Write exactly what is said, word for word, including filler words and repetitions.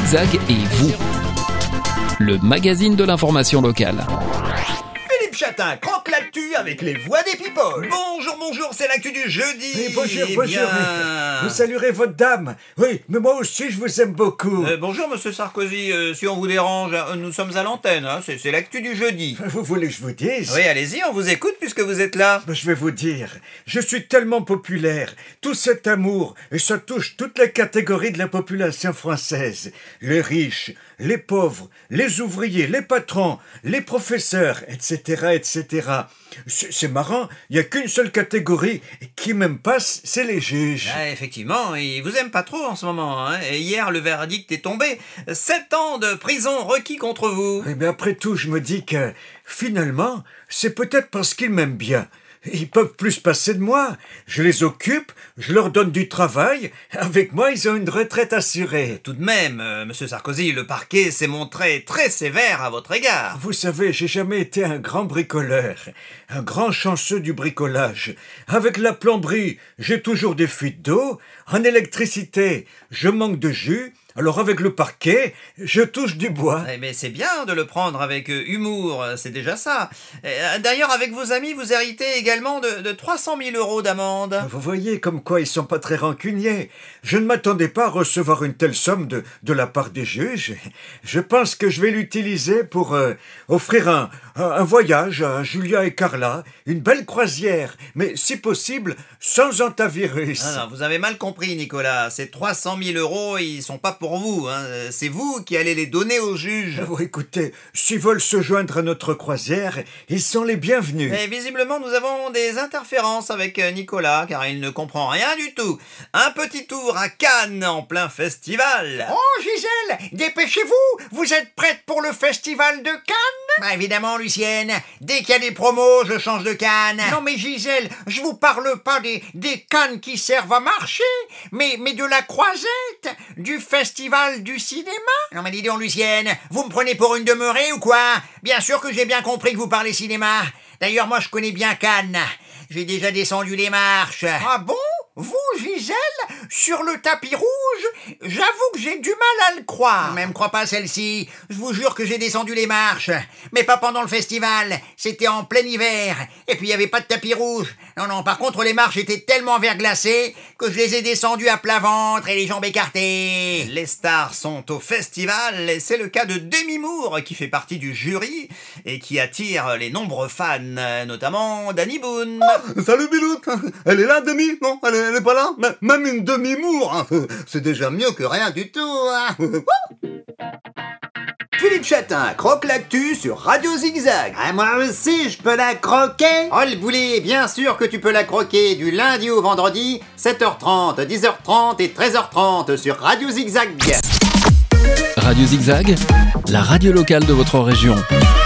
Zigzag et vous, le magazine de l'information locale. Philippe Chatin croque l'actu avec les voix des people. Bonjour, bonjour, c'est l'actu du jeudi. Oui, bonjour, Eh bonjour. bien... Vous saluerez votre dame. Oui, mais moi aussi, je vous aime beaucoup. Euh, bonjour, monsieur Sarkozy. Euh, si on vous dérange, euh, nous sommes à l'antenne. Hein, c'est, c'est l'actu du jeudi. Vous voulez que je vous dise? Oui, allez-y, on vous écoute puisque vous êtes là. Ben, je vais vous dire, je suis tellement populaire, tout cet amour, et ça touche toutes les catégories de la population française. Les riches, les pauvres, les ouvriers, les patrons, les professeurs, et cetera, et cetera. C'est, c'est marrant, il n'y a qu'une seule catégorie qui m'aime pas, c'est les juges. Ah, effectivement, ils vous aiment pas trop en ce moment. Hein, et hier, le verdict est tombé. Sept ans de prison requis contre vous. Eh bien, après tout, je me dis que, finalement, c'est peut-être parce qu'ils m'aiment bien. Ils peuvent plus se passer de moi. Je les occupe, je leur donne du travail. Avec moi, ils ont une retraite assurée. Tout de même, euh, monsieur Sarkozy, le parquet s'est montré très sévère à votre égard. Vous savez, j'ai jamais été un grand bricoleur, un grand chanceux du bricolage. Avec la plomberie, j'ai toujours des fuites d'eau. En électricité, je manque de jus. Alors avec le parquet, je touche du bois. Eh, mais c'est bien de le prendre avec euh, humour, c'est déjà ça. Euh, D'ailleurs, avec vos amis, vous héritez également de, de trois cent mille euros d'amende. Vous voyez comme quoi ils sont pas très rancuniers. Je ne m'attendais pas à recevoir une telle somme de, de la part des juges. Je pense que je vais l'utiliser pour euh, offrir un, un, un voyage à Julia et Carla, une belle croisière, mais si possible, sans antivirus. Ah non, vous avez mal compris, Nicolas. Ces trois cent mille euros, ils sont pas pour vous. Hein. C'est vous qui allez les donner aux juges. Oh, écoutez, s'ils veulent se joindre à notre croisière, ils sont les bienvenus. Mais visiblement, nous avons des interférences avec euh, Nicolas, car il ne comprend rien du tout. Un petit tour à Cannes, en plein festival. Oh, Gisèle, dépêchez-vous, vous êtes prête pour le festival de Cannes? Bah, évidemment, Lucienne. Dès qu'il y a des promos, je change de canne. Non mais Gisèle, je vous parle pas des, des cannes qui servent à marcher, mais, mais de la croisette, du festival du cinéma. Non mais dis donc, Lucienne, vous me prenez pour une demeurée ou quoi? Bien sûr que j'ai bien compris que vous parlez cinéma. D'ailleurs, moi, je connais bien Cannes. J'ai déjà descendu les marches. Ah bon? Vous, Gisèle, sur le tapis rouge, j'avoue que j'ai du mal à le croire. Même crois pas celle-ci. Je vous jure que j'ai descendu les marches. Mais pas pendant le festival. C'était en plein hiver. Et puis il y avait pas de tapis rouge. Non, non, par contre, les marches étaient tellement verglacées que je les ai descendues à plat ventre et les jambes écartées. Les stars sont au festival. Et c'est le cas de Demi Moore qui fait partie du jury et qui attire les nombreux fans, notamment Danny Boone. Oh, salut Bilout. Elle est là, Demi? Non, elle est, elle est pas là? M- Même une demi-moure, hein. C'est déjà mieux que rien du tout, hein. Philippe Chatin croque l'actu sur Radio Zigzag. Ah, moi aussi, je peux la croquer? Oh le boulet, bien sûr que tu peux la croquer du lundi au vendredi, sept heures trente, dix heures trente et treize heures trente sur Radio Zigzag. Radio Zigzag, la radio locale de votre région.